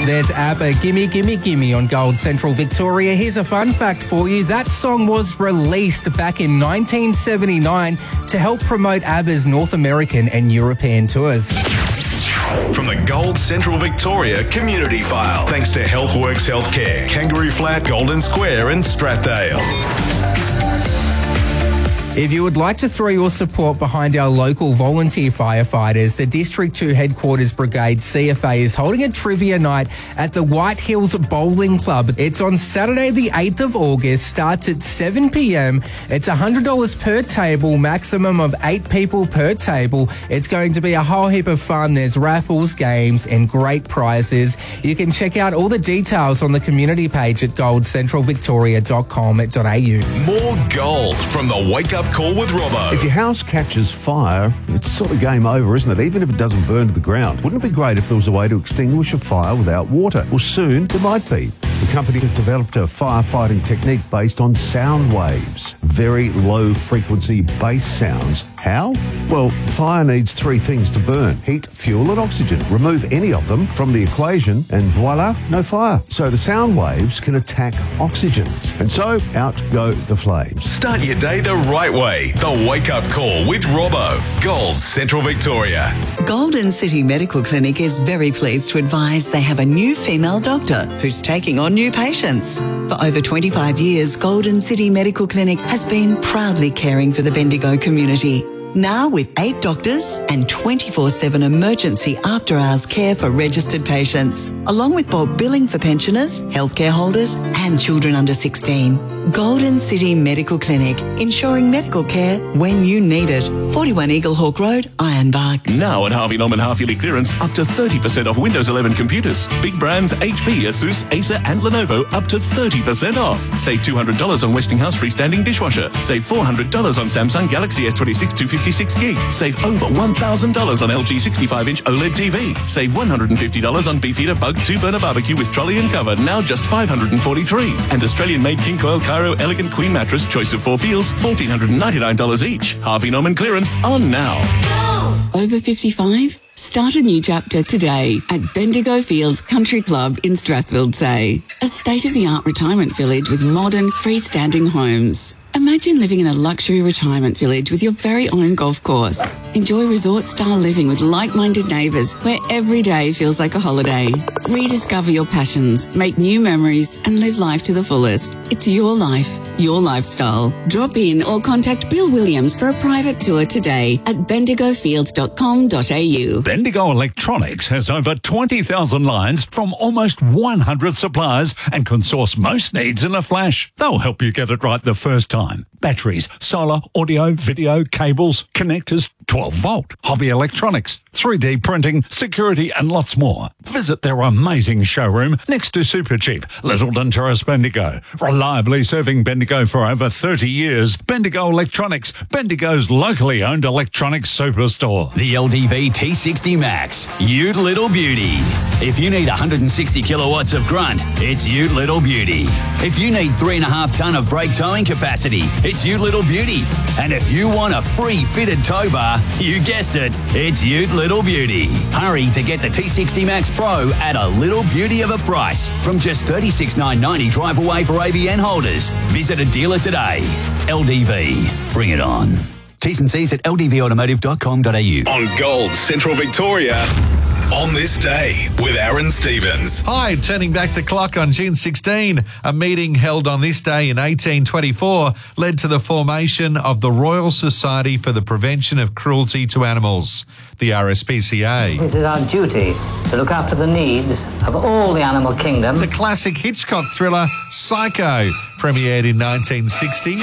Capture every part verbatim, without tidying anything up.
There's ABBA, Gimme Gimme Gimme on Gold Central Victoria. Here's a fun fact for you. That song was released back in nineteen seventy-nine to help promote ABBA's North American and European tours. From the Gold Central Victoria Community File, thanks to Healthworks Healthcare, Kangaroo Flat, Golden Square and Strathdale. If you would like to throw your support behind our local volunteer firefighters, the District two Headquarters Brigade C F A is holding a trivia night at the White Hills Bowling Club. It's on Saturday the eighth of August, starts at seven p.m. It's one hundred dollars per table, maximum of eight people per table. It's going to be a whole heap of fun. There's raffles, games and great prizes. You can check out all the details on the community page at gold central victoria dot com dot a u. More gold from the Wake Up Call with Robbo. If your house catches fire, it's sort of game over, isn't it? Even if it doesn't burn to the ground. Wouldn't it be great if there was a way to extinguish a fire without water? Well, soon there might be. The company has developed a firefighting technique based on sound waves. Very low frequency bass sounds. How? Well, fire needs three things to burn: heat, fuel and oxygen. Remove any of them from the equation and voila, no fire. So the sound waves can attack oxygens. And so out go the flames. Start your day the right way. The Wake Up Call with Robbo. Gold Central Victoria. Golden City Medical Clinic is very pleased to advise they have a new female doctor who's taking on new patients. For over twenty-five years, Golden City Medical Clinic has been proudly caring for the Bendigo community. Now with eight doctors and twenty-four seven emergency after-hours care for registered patients, along with bulk billing for pensioners, healthcare holders and children under sixteen. Golden City Medical Clinic, ensuring medical care when you need it. forty-one Eaglehawk Road, Ironbark. Now at Harvey Norman half-yearly clearance, up to thirty percent off Windows eleven computers. Big brands H P, Asus, Acer and Lenovo up to thirty percent off. Save two hundred dollars on Westinghouse freestanding dishwasher. Save four hundred dollars on Samsung Galaxy S twenty-six two fifty-six gig. Save over one thousand dollars on L G sixty-five inch OLED T V. Save one hundred fifty dollars on Beefeater Bug two burner barbecue with trolley and cover, now just five hundred forty-three dollars. And Australian-made King Coil Cairo Elegant Queen Mattress, choice of four feels, one thousand four hundred ninety-nine dollars each. Harvey Norman clearance on now. Over fifty-five? Start a new chapter today at Bendigo Fields Country Club in Strathfield-Say. A state-of-the-art retirement village with modern, freestanding homes. Imagine living in a luxury retirement village with your very own golf course. Enjoy resort-style living with like-minded neighbours where every day feels like a holiday. Rediscover your passions, make new memories and live life to the fullest. It's your life, your lifestyle. Drop in or contact Bill Williams for a private tour today at bendigo fields dot com dot a u. Bendigo Electronics has over twenty thousand lines from almost one hundred suppliers and can source most needs in a flash. They'll help you get it right the first time. Batteries, solar, audio, video, cables, connectors, twelve volt, hobby electronics, three D printing, security and lots more. Visit their amazing showroom next to Supercheap, Littleton Terrace, Bendigo. Reliably serving Bendigo for over thirty years. Bendigo Electronics, Bendigo's locally owned electronics superstore. The L D V T sixty Max, Ute Little Beauty. If you need one hundred sixty kilowatts of grunt, it's Ute Little Beauty. If you need three and a half ton of brake towing capacity, it's Ute Little Beauty. And if you want a free fitted tow bar, you guessed it, it's Ute Little Beauty. Hurry to get the T sixty Max Pro at a little beauty of a price from just thirty-six thousand nine hundred ninety dollars drive away for A B N holders. Visit a dealer today. L D V, bring it on. T's and C's at l d v automotive dot com dot a u. On Gold Central Victoria. On this day with Aaron Stevens. Hi, turning back the clock on June sixteenth, a meeting held on this day in eighteen twenty-four led to the formation of the Royal Society for the Prevention of Cruelty to Animals, the R S P C A. It is our duty to look after the needs of all the animal kingdom. The classic Hitchcock thriller Psycho premiered in nineteen sixty.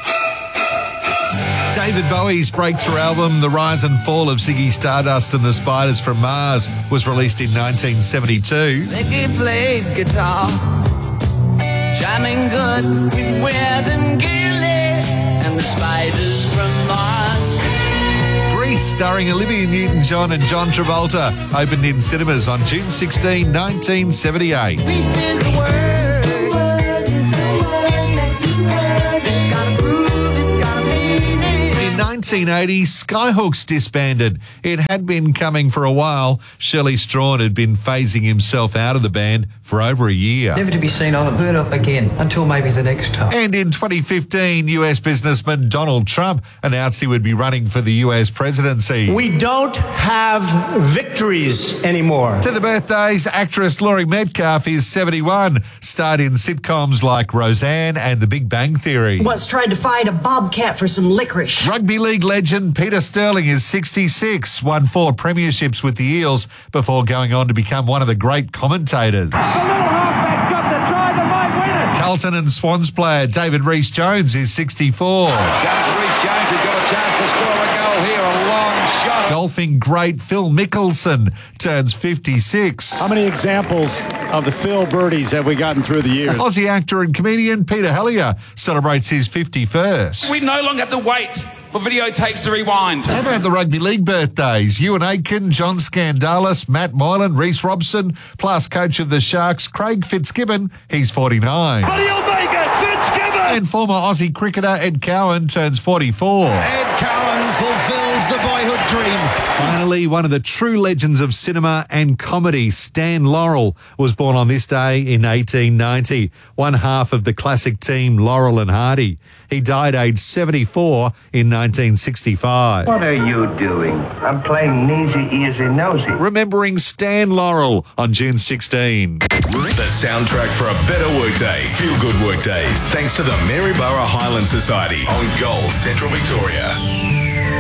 David Bowie's breakthrough album, The Rise and Fall of Ziggy Stardust and the Spiders from Mars, was released in nineteen seventy-two. Ziggy played guitar, jamming good with Weird and Gilly and the Spiders from Mars. Grease, starring Olivia Newton-John and John Travolta, opened in cinemas on June sixteenth, nineteen seventy-eight. nineteen eighty, Skyhooks disbanded. It had been coming for a while. Shirley Strawn had been phasing himself out of the band for over a year. Never to be seen or heard of again until maybe the next time. And in twenty fifteen, U S businessman Donald Trump announced he would be running for the U S presidency. We don't have victories anymore. To the birthdays, actress Laurie Metcalf is seventy-one, starred in sitcoms like Roseanne and The Big Bang Theory. Once tried to fight a bobcat for some licorice. Rugby league legend Peter Sterling is sixty-six, won four premierships with the Eels before going on to become one of the great commentators. The little halfback's got the try that might win it. Carlton and Swans player David Rees-Jones is sixty-four. James Rees-Jones has got a chance to score a goal here, a long shot. Golfing great Phil Mickelson turns fifty-six. How many examples of the Phil birdies have we gotten through the years? Aussie actor and comedian Peter Hellier celebrates his fifty-first. We no longer have to wait for videotapes to rewind. How about the rugby league birthdays? Ewan Aitken, John Skandalis, Matt Moylan, Reece Robson, plus coach of the Sharks, Craig Fitzgibbon, he's forty-nine. But he'll make it, Fitzgibbon! And former Aussie cricketer Ed Cowan turns forty-four. Ed Cowan fulfills the boyhood dream. Finally, one of the true legends of cinema and comedy, Stan Laurel, was born on this day in eighteen ninety, one half of the classic team Laurel and Hardy. He died aged seventy-four in nineteen sixty-five. What are you doing? I'm playing Nosy Easy Nosy. Remembering Stan Laurel on June sixteenth. The soundtrack for a better workday. Feel good workdays. Thanks to the Maryborough Highland Society on Gold Central Victoria.